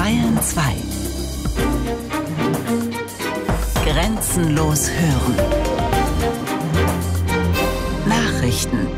Bayern 2. Grenzenlos hören. Nachrichten.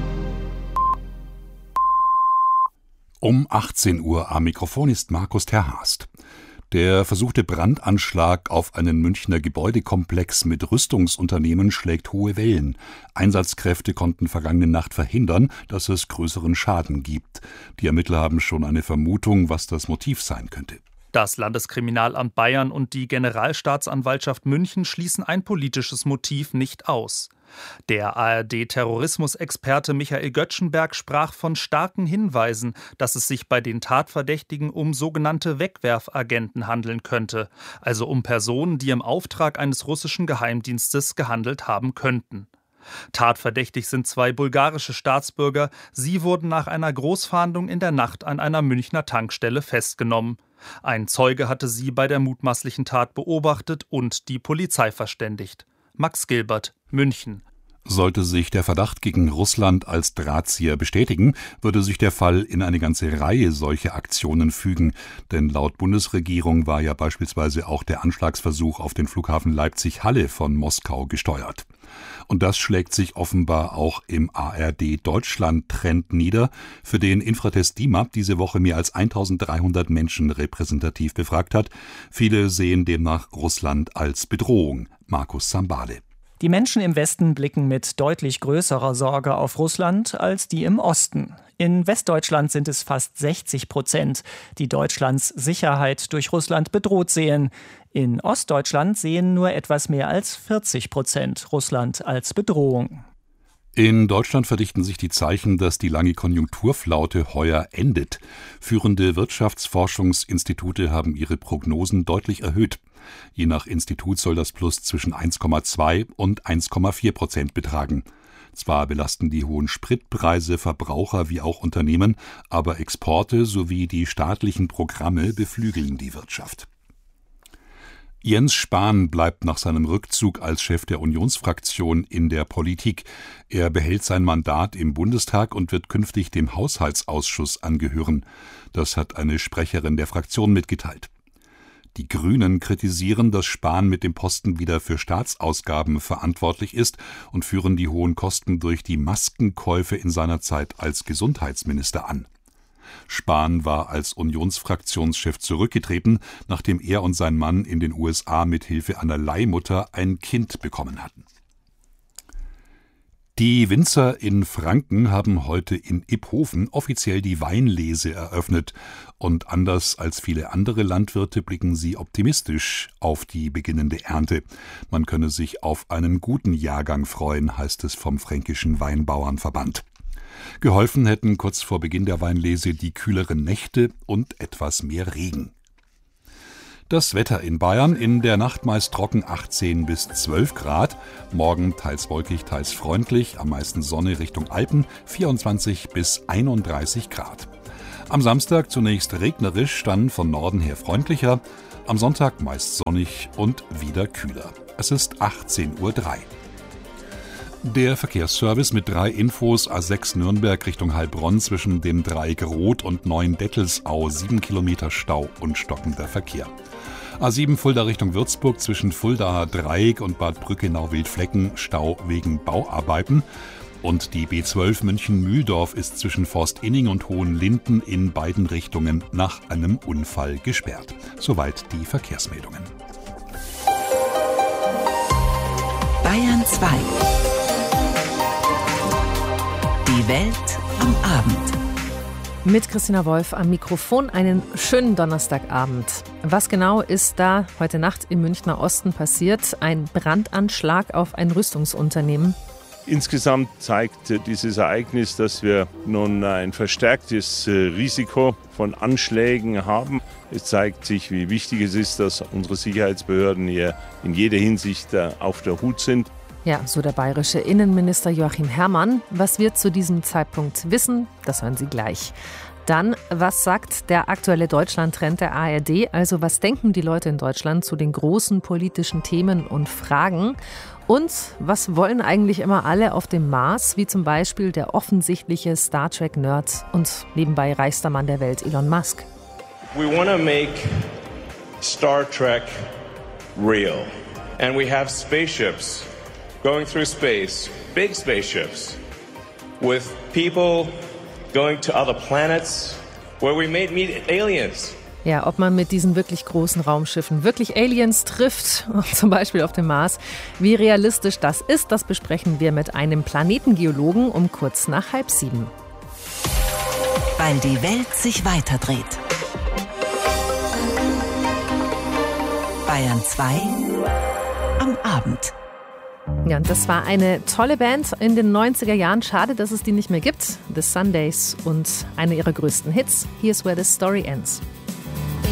Um 18 Uhr am Mikrofon ist Markus Terhast. Der versuchte Brandanschlag auf einen Münchner Gebäudekomplex mit Rüstungsunternehmen schlägt hohe Wellen. Einsatzkräfte konnten vergangene Nacht verhindern, dass es größeren Schaden gibt. Die Ermittler haben schon eine Vermutung, was das Motiv sein könnte. Das Landeskriminalamt Bayern und die Generalstaatsanwaltschaft München schließen ein politisches Motiv nicht aus. Der ARD-Terrorismusexperte Michael Göttschenberg sprach von starken Hinweisen, dass es sich bei den Tatverdächtigen um sogenannte Wegwerfagenten handeln könnte, also um Personen, die im Auftrag eines russischen Geheimdienstes gehandelt haben könnten. Tatverdächtig sind 2 bulgarische Staatsbürger. Sie wurden nach einer Großfahndung in der Nacht an einer Münchner Tankstelle festgenommen. Ein Zeuge hatte sie bei der mutmaßlichen Tat beobachtet und die Polizei verständigt. Max Gilbert, München. Sollte sich der Verdacht gegen Russland als Drahtzieher bestätigen, würde sich der Fall in eine ganze Reihe solcher Aktionen fügen. Denn laut Bundesregierung war ja beispielsweise auch der Anschlagsversuch auf den Flughafen Leipzig-Halle von Moskau gesteuert. Und das schlägt sich offenbar auch im ARD-Deutschland-Trend nieder, für den Infratest DIMAP diese Woche mehr als 1300 Menschen repräsentativ befragt hat. Viele sehen demnach Russland als Bedrohung. Markus Sambale. Die Menschen im Westen blicken mit deutlich größerer Sorge auf Russland als die im Osten. In Westdeutschland sind es fast 60%, die Deutschlands Sicherheit durch Russland bedroht sehen. In Ostdeutschland sehen nur etwas mehr als 40% Russland als Bedrohung. In Deutschland verdichten sich die Zeichen, dass die lange Konjunkturflaute heuer endet. Führende Wirtschaftsforschungsinstitute haben ihre Prognosen deutlich erhöht. Je nach Institut soll das Plus zwischen 1,2 und 1,4% betragen. Zwar belasten die hohen Spritpreise Verbraucher wie auch Unternehmen, aber Exporte sowie die staatlichen Programme beflügeln die Wirtschaft. Jens Spahn bleibt nach seinem Rückzug als Chef der Unionsfraktion in der Politik. Er behält sein Mandat im Bundestag und wird künftig dem Haushaltsausschuss angehören. Das hat eine Sprecherin der Fraktion mitgeteilt. Die Grünen kritisieren, dass Spahn mit dem Posten wieder für Staatsausgaben verantwortlich ist und führen die hohen Kosten durch die Maskenkäufe in seiner Zeit als Gesundheitsminister an. Spahn war als Unionsfraktionschef zurückgetreten, nachdem er und sein Mann in den USA mit Hilfe einer Leihmutter ein Kind bekommen hatten. Die Winzer in Franken haben heute in Iphofen offiziell die Weinlese eröffnet. Und anders als viele andere Landwirte blicken sie optimistisch auf die beginnende Ernte. Man könne sich auf einen guten Jahrgang freuen, heißt es vom Fränkischen Weinbauernverband. Geholfen hätten kurz vor Beginn der Weinlese die kühleren Nächte und etwas mehr Regen. Das Wetter in Bayern: in der Nacht meist trocken 18 bis 12 Grad, morgen teils wolkig, teils freundlich, am meisten Sonne Richtung Alpen, 24 bis 31 Grad. Am Samstag zunächst regnerisch, dann von Norden her freundlicher, am Sonntag meist sonnig und wieder kühler. Es ist 18:03 Uhr. Der Verkehrsservice mit 3 Infos: A6 Nürnberg Richtung Heilbronn zwischen dem Dreieck Rot und Neuendettelsau 7 Kilometer Stau und stockender Verkehr. A7 Fulda Richtung Würzburg zwischen Fuldaer Dreieck und Bad Brückenau-Wildflecken Stau wegen Bauarbeiten. Und die B12 München-Mühldorf ist zwischen Forstinning und Hohenlinden in beiden Richtungen nach einem Unfall gesperrt. Soweit die Verkehrsmeldungen. Bayern 2. Die Welt am Abend. Mit Christina Wolf am Mikrofon. Einen schönen Donnerstagabend. Was genau ist da heute Nacht im Münchner Osten passiert? Ein Brandanschlag auf ein Rüstungsunternehmen. Insgesamt zeigt dieses Ereignis, dass wir nun ein verstärktes Risiko von Anschlägen haben. Es zeigt sich, wie wichtig es ist, dass unsere Sicherheitsbehörden hier in jeder Hinsicht auf der Hut sind. Ja, so der bayerische Innenminister Joachim Herrmann. Was wir zu diesem Zeitpunkt wissen, das hören Sie gleich. Dann, was sagt der aktuelle Deutschland-Trend der ARD? Also was denken die Leute in Deutschland zu den großen politischen Themen und Fragen? Und was wollen eigentlich immer alle auf dem Mars, wie zum Beispiel der offensichtliche Star Trek-Nerd und nebenbei reichster Mann der Welt Elon Musk? We want to make Star Trek real. And we have spaceships going through space, big spaceships, with people going to other planets where we may meet aliens. Ja, ob man mit diesen wirklich großen Raumschiffen wirklich Aliens trifft, zum Beispiel auf dem Mars, wie realistisch das ist, das besprechen wir mit einem Planetengeologen um kurz nach 6:30. Weil die Welt sich weiterdreht. Bayern 2 am Abend. Ja, und das war eine tolle Band in den 90er Jahren. Schade, dass es die nicht mehr gibt. The Sundays und einer ihrer größten Hits. Here's Where the Story Ends.